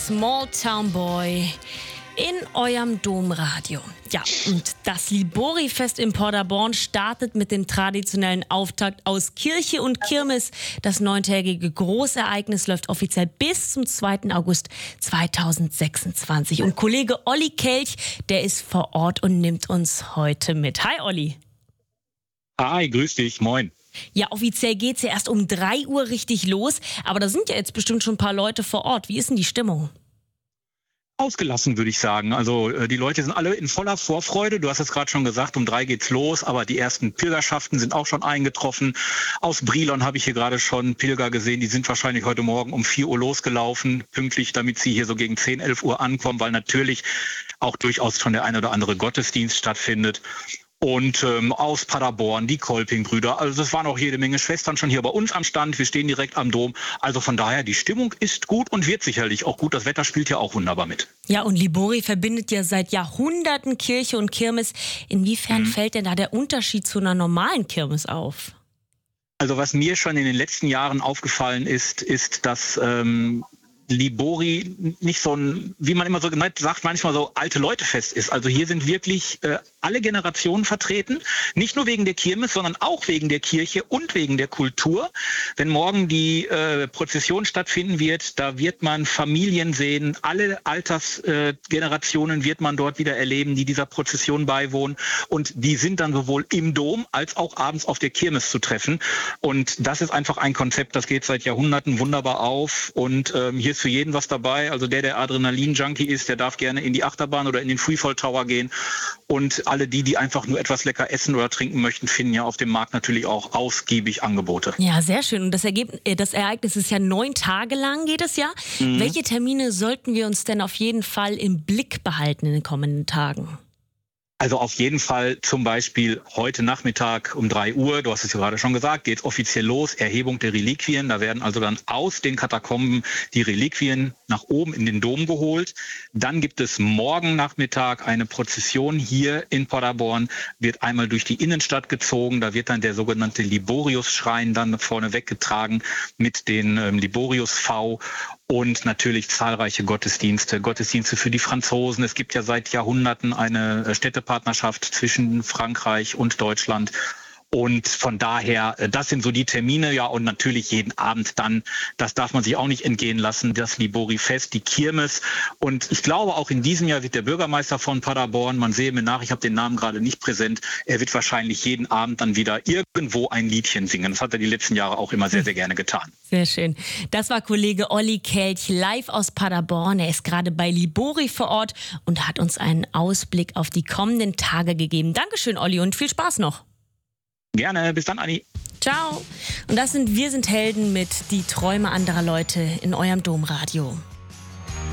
Small Town Boy in eurem Domradio. Ja, und das Libori-Fest in Paderborn startet mit dem traditionellen Auftakt aus Kirche und Kirmes. Das 9-tägige Großereignis läuft offiziell bis zum 2. August 2026. Und Kollege Olli Kelch, der ist vor Ort und nimmt uns heute mit. Hi Olli. Hi, grüß dich, moin. Ja, offiziell geht's ja erst um 3 Uhr richtig los, aber da sind ja jetzt bestimmt schon ein paar Leute vor Ort. Wie ist denn die Stimmung? Ausgelassen, würde ich sagen. Also die Leute sind alle in voller Vorfreude. Du hast es gerade schon gesagt, um 3 geht's los, aber die ersten Pilgerschaften sind auch schon eingetroffen. Aus Brilon habe ich hier gerade schon Pilger gesehen, die sind wahrscheinlich heute Morgen um 4 Uhr losgelaufen, pünktlich, damit sie hier so gegen 10, 11 Uhr ankommen, weil natürlich auch durchaus schon der eine oder andere Gottesdienst stattfindet. Und aus Paderborn, die Kolping-Brüder, also es waren auch jede Menge Schwestern schon hier bei uns am Stand, wir stehen direkt am Dom, also von daher, die Stimmung ist gut und wird sicherlich auch gut, das Wetter spielt ja auch wunderbar mit. Ja, und Libori verbindet ja seit Jahrhunderten Kirche und Kirmes. Inwiefern fällt denn da der Unterschied zu einer normalen Kirmes auf? Also was mir schon in den letzten Jahren aufgefallen ist, dass Libori nicht so ein, wie man immer so sagt, manchmal so alte Leute fest ist. Also hier sind wirklich alle Generationen vertreten, nicht nur wegen der Kirmes, sondern auch wegen der Kirche und wegen der Kultur. Wenn morgen die Prozession stattfinden wird, da wird man Familien sehen, alle Altersgenerationen wird man dort wieder erleben, die dieser Prozession beiwohnen, und die sind dann sowohl im Dom als auch abends auf der Kirmes zu treffen. Und das ist einfach ein Konzept, das geht seit Jahrhunderten wunderbar auf, und hier ist für jeden was dabei. Also der Adrenalin-Junkie ist, der darf gerne in die Achterbahn oder in den Freefall Tower gehen, und alle die einfach nur etwas lecker essen oder trinken möchten, finden ja auf dem Markt natürlich auch ausgiebig Angebote. Ja, sehr schön. Und das Ereignis ist ja 9 Tage lang, geht es ja. Welche Termine sollten wir uns denn auf jeden Fall im Blick behalten in den kommenden Tagen? Also auf jeden Fall zum Beispiel heute Nachmittag um 3 Uhr, du hast es ja gerade schon gesagt, geht es offiziell los, Erhebung der Reliquien. Da werden also dann aus den Katakomben die Reliquien nach oben in den Dom geholt. Dann gibt es morgen Nachmittag eine Prozession hier in Paderborn, wird einmal durch die Innenstadt gezogen. Da wird dann der sogenannte Liborius-Schrein dann vorne weggetragen mit den Liborius-V. Und natürlich zahlreiche Gottesdienste für die Franzosen. Es gibt ja seit Jahrhunderten eine Städtepartnerschaft zwischen Frankreich und Deutschland. Und von daher, das sind so die Termine, ja, und natürlich jeden Abend dann, das darf man sich auch nicht entgehen lassen, das Libori-Fest, die Kirmes. Und ich glaube, auch in diesem Jahr wird der Bürgermeister von Paderborn, man sehe mir nach, ich habe den Namen gerade nicht präsent, er wird wahrscheinlich jeden Abend dann wieder irgendwo ein Liedchen singen. Das hat er die letzten Jahre auch immer sehr, sehr gerne getan. Sehr schön. Das war Kollege Olli Kelch live aus Paderborn. Er ist gerade bei Libori vor Ort und hat uns einen Ausblick auf die kommenden Tage gegeben. Dankeschön, Olli, und viel Spaß noch. Gerne, bis dann, Anni. Ciao. Und das sind Wir sind Helden mit Die Träume anderer Leute in eurem Domradio.